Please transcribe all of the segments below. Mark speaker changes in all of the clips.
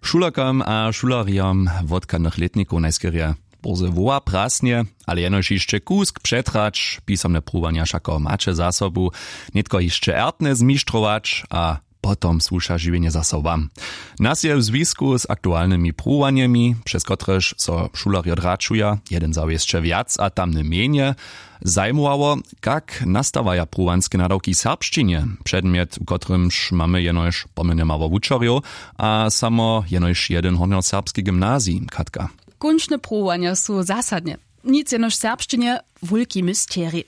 Speaker 1: Šulakom a šularijom vodkanych letnikov najskierie boze woła prasnie, ale jenož jeszcze kusk przetrać, pisomne próbania šako macie za sobu, nitko jeszcze ertne zmištrować, a potom słusza żywienie za sobą. Nas je w związku z aktualnymi próbaniami, przez kotreż so šulario dračuja, jeden zaw jeszcze wiac, a tamne mienie, zajmowało, jak nastawaja próbanskie nadawki serbszczynie, przedmiot, u kotrymż mamy jenož pomene mało wučerjo, a samo jenož jeden hornjo-serbski gimnazji, Katka.
Speaker 2: Kunčne próbania sú zasadne. Nic jenož serbščine wulki mysteri.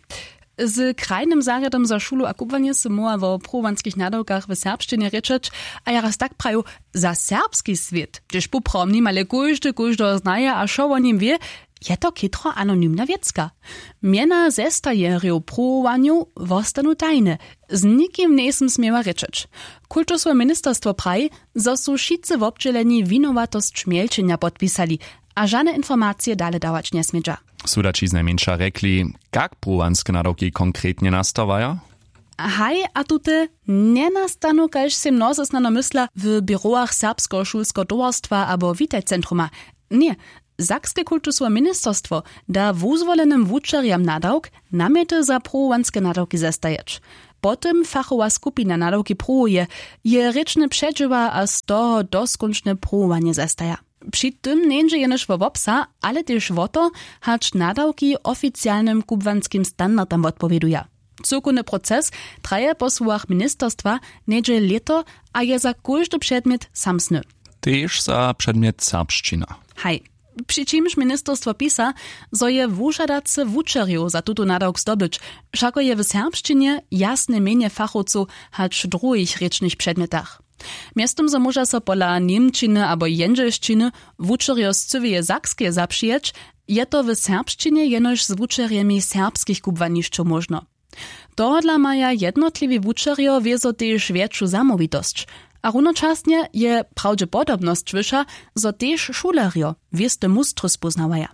Speaker 2: Z krajnym zarjadom za šulu a kubwanie se moa o próbanskich nadawkach w serbščine rečeć, a ja raz tak praju za serbski svět, gdyż popromnim, ale kujždo znaje a šo o nim wie, je to kitro anonimna wiecka. Miena zestajerju próbaniu wostanu tajne. Z nikim nesem smieła rečeć. Kultusne ministerstwo praj, zo su šice wobdźeleni winowatost šmielčenia podpisali, a żadne informacje dalej dawać nie smieđa.
Speaker 1: Sudači z najmniejsza rekli, jak próbanske nadawki konkretnie nastawaja?
Speaker 2: Haj, a tute nie nastanu, kaž se mnoze znano mysla w biroach serbsko-šulsko towarstwa abo witajcentruma. Nie, Sakskie kultusne ministerstwo da wuzwolenym wučerjam nadawk namiety za próbanske nadawki zestajeć. Potem fachowa skupina nadawki próbuje, je rečne předživa a z toho doskončne próbanie zestaja. Przy tym nie jenož wo wopsa, ale też wo to, hacz nadawki oficjalnym kubwanskim standardom odpowieduja. Cyrkowny proces traje po słowach ministerstwa niedzie leto, a je za każdy przedmiot samsny.
Speaker 1: Też za przedmiot serbszczyna.
Speaker 2: Haj. Przy czymś ministerstwo pisa, zo je wužadace wučerjo za tuto nadawk zdobyć, šako je w serbščinie jasne mienie fachowców hacz druhých rečnych przedmiotach. Miestom so może so pola niemčiny abo jędrzeszčiny wučerjo z cywie sakskie zapřijeć, je to w serbščinie jenož z wučerjemi serbskich kubwanišćów można. Tohodla maja jednotliwi wučerjo wiezo też większą zamówitość, a runočasnie je prawdopodobność wyższa, zo też šulerjo wieste mustry spoznawaja.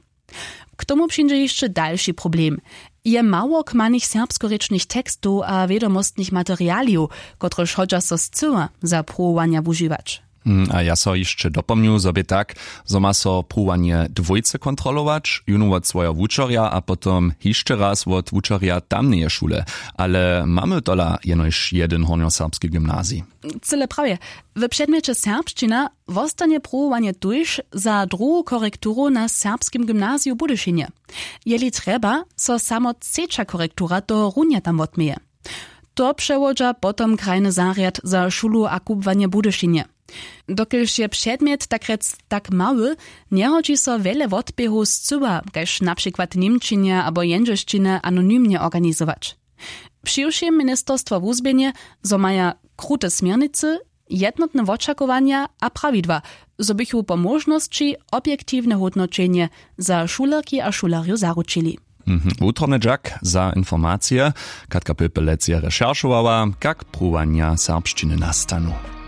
Speaker 2: K tomu przyjdzie jeszcze dalszy problem. Je mało kmanych serbskorečnych tekstów a wiadomostnych materialiów, kotreż chodźa so z cyła za próbowania używać.
Speaker 1: A ja so jeszcze dopomniu sobie tak, zo ma so próbowanie dwójce kontrolować, junu od swojego wučerja, a potom jeszcze raz od wučerja tamnej szule. Ale mamy tola jenož jeden hornjo-serbski gimnazji.
Speaker 2: Cyle prawie. W przedmiocie serbščina wostanie próbowanie tuż za drugą korekturu na serbskim gimnazju Budyszynie. Jeli trzeba, so samo trzecza korektura to runia tam odmieje. To przewodza potom krajny zarjad za szulu a kubwanie Budyszynie. Dokelž je przedmiot tak mały, nie chodzi so wiele odbiegów z cyła, kaž na przykład niemčinę albo jędrzeszczynę anonimnie organizować. Przyjrzyje ministerstwo wuzbienie, zo maja krute smiernice, jednotne očakowania a prawidła, zo bychu po możności obiektywne hodnoczenie za šulerki a šulerju zaručili.
Speaker 1: Utromny Jack za informacje, Katka Pöpelec je recheršovala, jak próbania serbszczyny nastanu.